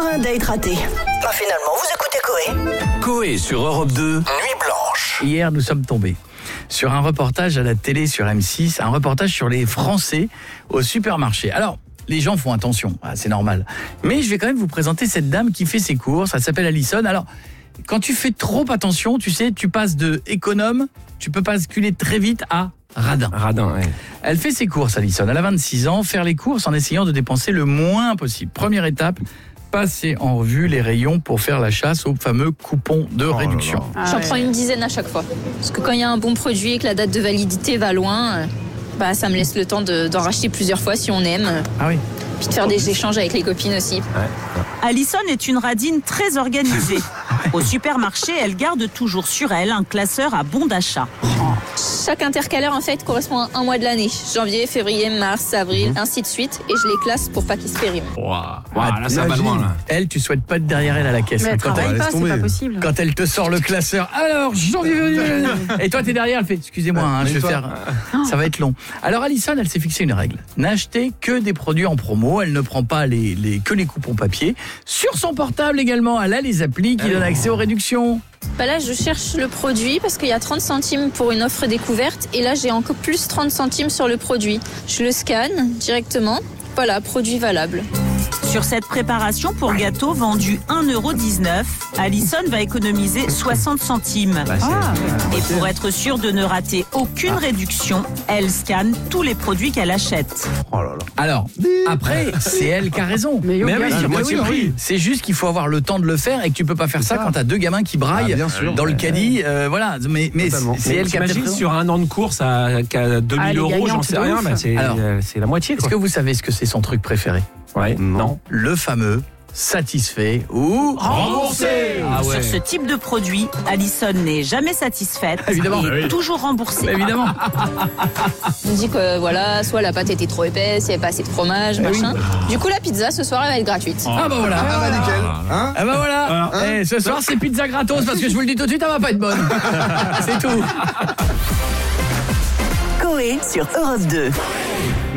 un date raté. Finalement, vous écoutez Coé. Coé sur Europe 2, Nuit Blanche. Hier, nous sommes tombés sur un reportage à la télé sur M6, un reportage sur les Français au supermarché. Alors, les gens font attention, c'est normal. Mais je vais quand même vous présenter cette dame qui fait ses courses, elle s'appelle Alison. Alors, quand tu fais trop attention, tu sais, tu passes de économe, tu peux basculer très vite à radin. Ouais. Elle fait ses courses, Alison. Elle a 26 ans, faire les courses en essayant de dépenser le moins possible. Première étape, passer en revue les rayons pour faire la chasse aux fameux coupons de réduction. J'en prends une dizaine à chaque fois. Parce que quand il y a un bon produit et que la date de validité va loin, ça me laisse le temps d'en racheter plusieurs fois si on aime. Ah oui. Puis de faire des échanges avec les copines aussi. Alison est une radine très organisée. Au supermarché, elle garde toujours sur elle un classeur à bons d'achat. Chaque intercalaire en fait correspond à un mois de l'année. Janvier, février, mars, avril, ainsi de suite. Et je les classe pour pas qu'ils se périment. Là, ça va loin, là. Elle, tu souhaites pas être derrière elle à la caisse. Mais elle travaille pas, c'est pas possible. Quand elle te sort le classeur, alors janvier. Et toi t'es derrière, elle fait excusez-moi, je vais faire. Ça va être long. Alors Alison, elle s'est fixé une règle. N'acheter que des produits en promo. Elle ne prend pas que les coupons papier. Sur son portable également, elle a les applis qui donnent accès aux réductions. Là, je cherche le produit parce qu'il y a 30 centimes pour une offre découverte. Et là, j'ai encore plus 30 centimes sur le produit. Je le scanne directement. Voilà, produit valable. Sur cette préparation pour gâteau vendue 1,19 €, Alison va économiser 60 centimes. Et pour être sûre de ne rater aucune réduction, elle scanne tous les produits qu'elle achète. Alors, après, c'est elle qui a raison. Mais oui, c'est moitié prix. C'est juste qu'il faut avoir le temps de le faire et que tu peux pas faire ça quand t'as deux gamins qui braillent dans le caddie. Voilà, mais c'est elle qui a T'imagines sur un an de course à 2000 €, j'en sais rien, c'est la moitié. Est-ce que vous savez ce que c'est son truc préféré ? Ouais, non. Le fameux satisfait ou remboursé. Sur ce type de produit, Alison n'est jamais satisfaite Évidemment. et toujours remboursée. Évidemment. On me dit que voilà, soit la pâte était trop épaisse, il n'y avait pas assez de fromage, machin. Du coup, la pizza ce soir elle va être gratuite. Ah bah voilà. Nickel. Hein? Ah bah voilà. Ce soir c'est pizza gratos parce que je vous le dis tout de suite, elle va pas être bonne. C'est tout. Coé sur Europe 2.